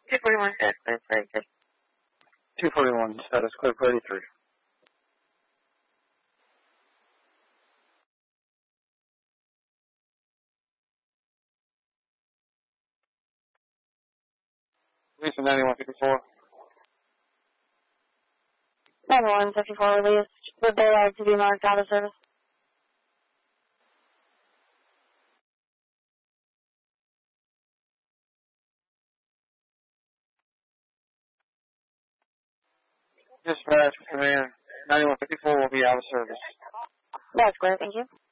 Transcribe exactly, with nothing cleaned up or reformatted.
two forty-one, status clear for eighty-three. two forty-one, status clear for eighty-three. Lisa ninety-one fifty-four. ninety-one fifty-four released. Would they like to be marked out of service? Dispatch command ninety-one fifty-four will be out of service. That's clear, thank you.